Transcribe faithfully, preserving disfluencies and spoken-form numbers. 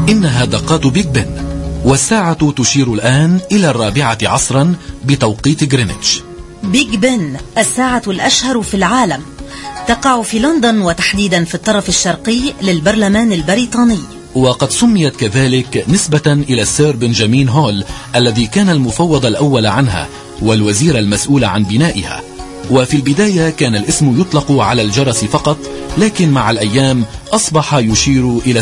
إنها دقات بيج بن، والساعة تشير الآن إلى الرابعة عصرا بتوقيت غرينتش. بيج بن الساعة الأشهر في العالم، تقع في لندن وتحديدا في الطرف الشرقي للبرلمان البريطاني، وقد سميت كذلك نسبة إلى السير بنجامين هول الذي كان المفوض الأول عنها والوزير المسؤول عن بنائها. وفي البداية كان الاسم يطلق على الجرس فقط، لكن مع الأيام أصبح يشير إلى